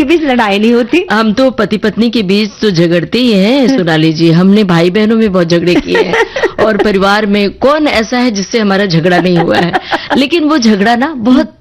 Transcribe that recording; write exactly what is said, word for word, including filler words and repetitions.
के बीच लड़ाई नहीं होती? हम तो पति पत्नी के बीच तो झगड़ते ही हैं सोनाली जी, हमने भाई बहनों में बहुत झगड़े किए हैं और परिवार में कौन ऐसा है जिससे हमारा झगड़ा नहीं हुआ है, लेकिन वो झगड़ा ना बहुत